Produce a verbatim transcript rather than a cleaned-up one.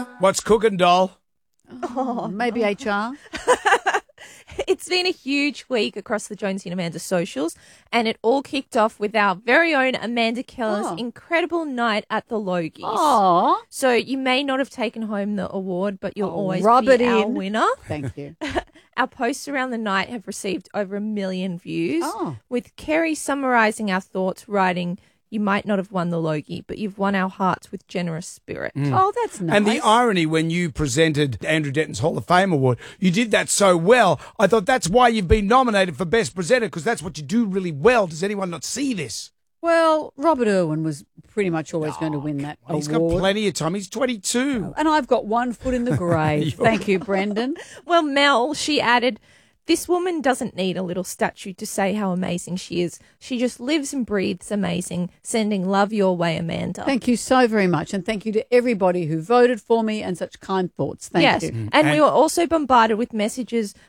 What's cooking, doll? Oh, maybe H R. It's been a huge week across the Jonesy and Amanda socials, and it all kicked off with our very own Amanda Keller's Oh. incredible night at the Logies. Aw. So you may not have taken home the award, but you'll Oh, always rub be it our in. winner. Thank you. Our posts around the night have received over a million views, Oh. with Kerry summarising our thoughts, writing, "You might not have won the Logie, but you've won our hearts with generous spirit." Oh, that's nice. And the irony when you presented Andrew Denton's Hall of Fame award, you did that so well. I thought that's why you've been nominated for Best Presenter, because that's what you do really well. Does anyone not see this? Well, Robert Irwin was pretty much always going to win that He's award. got plenty of time. He's twenty-two. And I've got one foot in the grave. Thank you, Brendan. Well, Mel, she added, "This woman doesn't need a little statue to say how amazing she is. She just lives and breathes amazing. Sending love your way, Amanda." Thank you so very much. And thank you to everybody who voted for me and such kind thoughts. Thank yes. you. And, And- we were also bombarded with messages